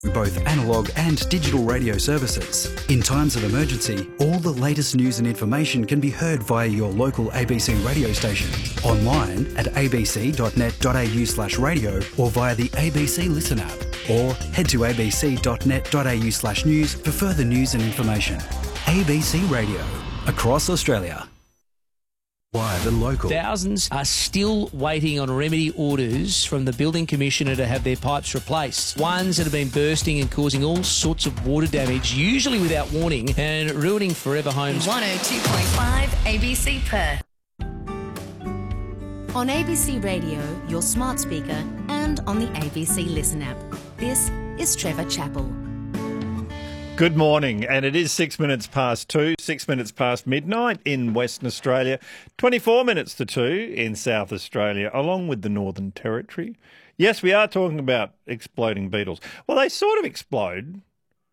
Both analogue and digital radio services. In times of emergency, all the latest news and information can be heard via your local ABC radio station, online at abc.net.au/radio or via the ABC Listen app, or head to abc.net.au/news for further news and information. ABC Radio, across Australia. Live and local. Thousands are still waiting on remedy orders from the Building Commissioner to have their pipes replaced. Ones that have been bursting and causing all sorts of water damage, usually without warning, and ruining forever homes. 102.5 ABC Perth. On ABC Radio, your smart speaker, and on the ABC Listen app. This is Trevor Chappell. Good morning, and it is 6 minutes past 2, 6 minutes past midnight in Western Australia, 24 minutes to 2 in South Australia, along with the Northern Territory. Yes, we are talking about exploding beetles. Well, they sort of explode,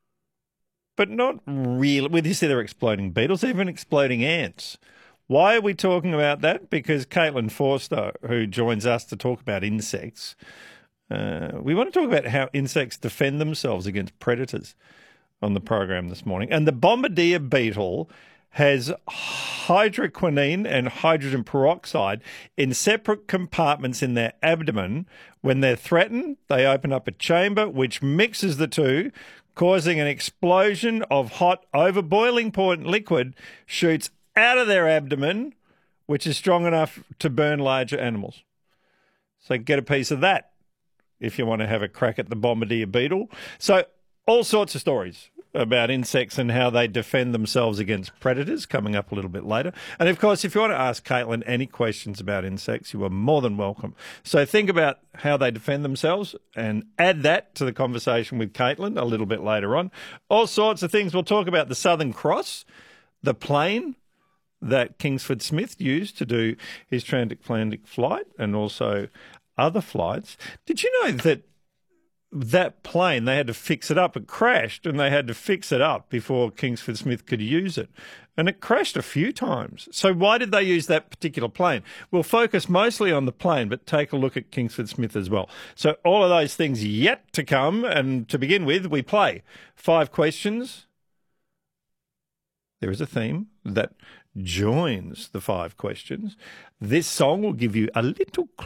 but not really. With this, they're exploding beetles, even exploding ants. Why are we talking about that? Because Caitlin Forster, who joins us to talk about insects, we want to talk about how insects defend themselves against predators on the program this morning. And the bombardier beetle has hydroquinone and hydrogen peroxide in separate compartments in their abdomen. When they're threatened, they open up a chamber which mixes the two, causing an explosion of hot, over-boiling point liquid shoots out of their abdomen, which is strong enough to burn larger animals. So get a piece of that if you want to have a crack at the bombardier beetle. So all sorts of stories about insects and how they defend themselves against predators coming up a little bit later. And, of course, if you want to ask Caitlin any questions about insects, you are more than welcome. So think about how they defend themselves and add that to the conversation with Caitlin a little bit later on. All sorts of things. We'll talk about the Southern Cross, the plane that Kingsford Smith used to do his transatlantic flight, and also other flights. Did you know that plane, they had to fix it up? It crashed, and they had to fix it up before Kingsford Smith could use it. And it crashed a few times. So why did they use that particular plane? We'll focus mostly on the plane, but take a look at Kingsford Smith as well. So all of those things yet to come. And to begin with, we play 5 questions. There is a theme that joins the 5 questions. This song will give you a little clue